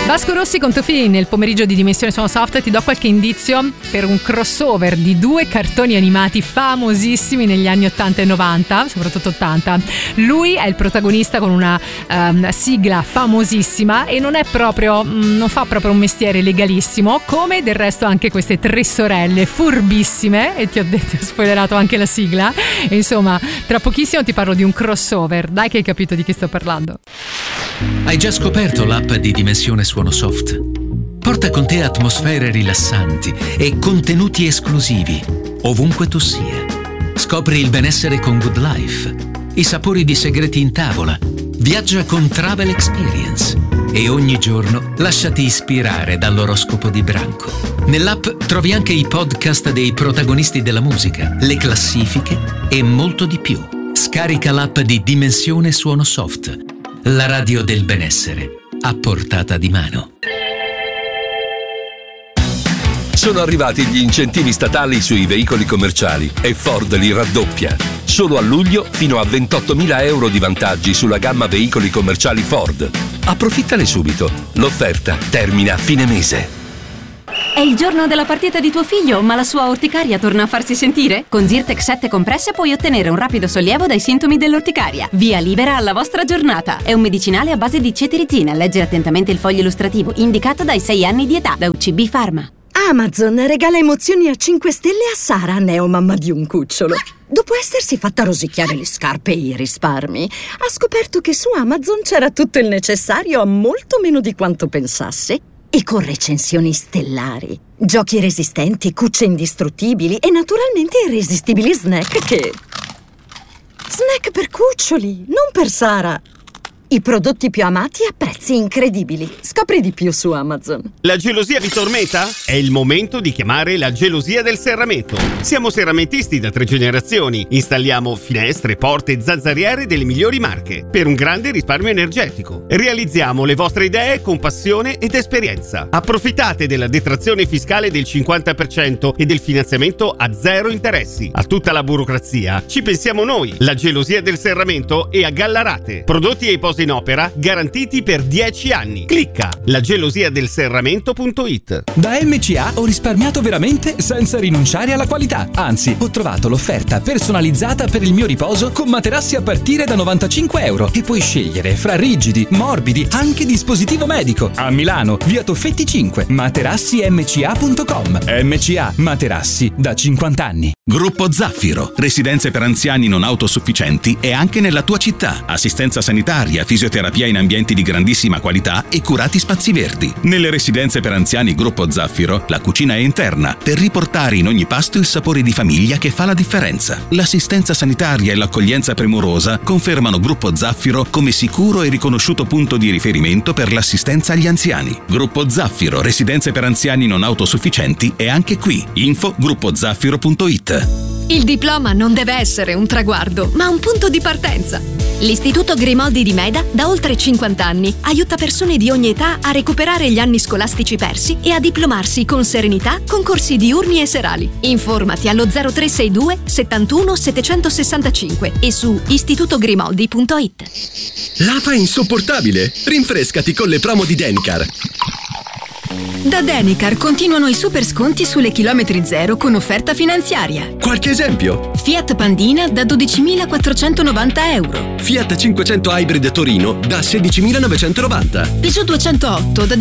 Vasco Rossi con Tofì nel pomeriggio di Dimensione Suono Soft. Ti do qualche indizio per un crossover di due cartoni animati famosissimi negli anni 80 e 90, soprattutto 80. Lui è il protagonista con una sigla famosissima e non fa proprio un mestiere legalissimo, come del resto anche queste tre sorelle furbissime, e ti ho spoilerato anche la sigla. E insomma, tra pochissimo ti parlo di un crossover. Dai che hai capito di chi sto parlando. Hai già scoperto l'app di Dimensione Suono Soft? Porta con te atmosfere rilassanti e contenuti esclusivi ovunque tu sia. Scopri il benessere con Good Life, i sapori di segreti in tavola, viaggia con Travel Experience e ogni giorno lasciati ispirare dall'oroscopo di branco. Nell'app trovi anche i podcast dei protagonisti della musica, le classifiche e molto di più. Scarica l'app di Dimensione Suono Soft, la radio del benessere a portata di mano. Sono arrivati gli incentivi statali sui veicoli commerciali e Ford li raddoppia. Solo a luglio fino a 28.000 euro di vantaggi sulla gamma veicoli commerciali Ford. Approfittane subito. L'offerta termina a fine mese. È il giorno della partita di tuo figlio, ma la sua orticaria torna a farsi sentire? Con Zyrtec 7 compresse puoi ottenere un rapido sollievo dai sintomi dell'orticaria. Via libera alla vostra giornata. È un medicinale a base di cetirizina. Leggi attentamente il foglio illustrativo, indicato dai 6 anni di età, da UCB Pharma. Amazon regala emozioni a 5 stelle a Sara, neomamma di un cucciolo. Dopo essersi fatta rosicchiare le scarpe e i risparmi, ha scoperto che su Amazon c'era tutto il necessario a molto meno di quanto pensasse. E con recensioni stellari, giochi resistenti, cucce indistruttibili e naturalmente irresistibili snack Snack per cuccioli, non per Sara. I prodotti più amati a prezzi incredibili. Scopri di più su Amazon. La gelosia vi tormenta? È il momento di chiamare la gelosia del serramento. Siamo serramentisti da 3 generazioni. Installiamo finestre, porte e zanzariere delle migliori marche per un grande risparmio energetico. Realizziamo le vostre idee con passione ed esperienza. Approfittate della detrazione fiscale del 50% e del finanziamento a 0 interessi. A tutta la burocrazia ci pensiamo noi. La gelosia del serramento è a Gallarate. Prodotti e posti in opera garantiti per 10 anni. Clicca lagelosiadelserramento.it. Da MCA ho risparmiato veramente senza rinunciare alla qualità. Anzi, ho trovato l'offerta personalizzata per il mio riposo con materassi a partire da 95 euro e puoi scegliere fra rigidi, morbidi, anche dispositivo medico. A Milano, via Toffetti 5, materassιμca.com. MCA, materassi da 50 anni. Gruppo Zaffiro, residenze per anziani non autosufficienti e anche nella tua città. Assistenza sanitaria, fisioterapia in ambienti di grandissima qualità e curati spazi verdi. Nelle residenze per anziani Gruppo Zaffiro, la cucina è interna per riportare in ogni pasto il sapore di famiglia che fa la differenza. L'assistenza sanitaria e l'accoglienza premurosa confermano Gruppo Zaffiro come sicuro e riconosciuto punto di riferimento per l'assistenza agli anziani. Gruppo Zaffiro, residenze per anziani non autosufficienti è anche qui. Info gruppozaffiro.it. Il diploma non deve essere un traguardo, ma un punto di partenza. L'Istituto Grimaldi di Meda, da oltre 50 anni, aiuta persone di ogni età a recuperare gli anni scolastici persi e a diplomarsi con serenità con corsi diurni e serali. Informati allo 0362 71 765 e su istitutogrimaldi.it. L'afa è insopportabile! Rinfrescati con le promo di Denicar. Da Denicar continuano i super sconti sulle chilometri zero con offerta finanziaria. Qualche esempio? Fiat Pandina da 12.490 euro. Fiat 500 Hybrid Torino da 16.990. Peugeot 208 da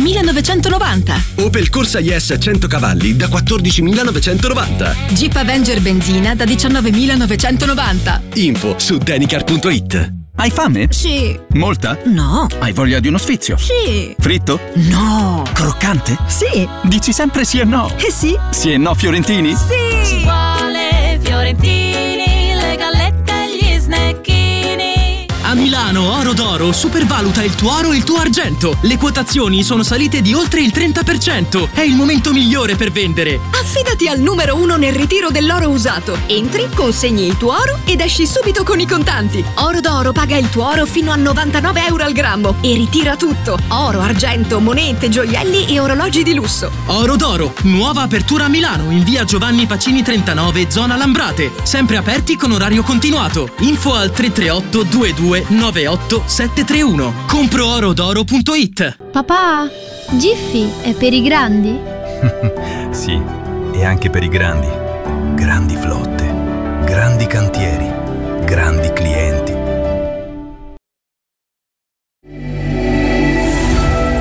17.990. Opel Corsa IS 100 cavalli da 14.990. Jeep Avenger benzina da 19.990. Info su denicar.it. Hai fame? Sì. Molta? No. Hai voglia di uno sfizio? Sì. Fritto? No. Croccante? Sì. Dici sempre sì e no? Sì. Sì e no fiorentini? Sì. Ci vuole fiorentini, le gallette e gli snecchini. A Milano Oro d'Oro supervaluta il tuo oro e il tuo argento. Le quotazioni sono salite di oltre il 30%. È il momento migliore per vendere. Affidati al numero 1 nel ritiro dell'oro usato. Entri, consegni il tuo oro ed esci subito con i contanti. Oro d'Oro paga il tuo oro fino a 99 euro al grammo e ritira tutto. Oro, argento, monete, gioielli e orologi di lusso. Oro d'Oro, nuova apertura a Milano in via Giovanni Pacini 39, zona Lambrate. Sempre aperti con orario continuato. Info al 338 22 98731. Comproorodoro.it. Papà, Giffy è per i grandi? Sì, e anche per i grandi. Grandi flotte, grandi cantieri, grandi clienti.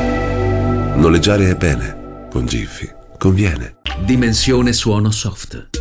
Noleggiare è bene, con Giffy conviene. Dimensione suono soft.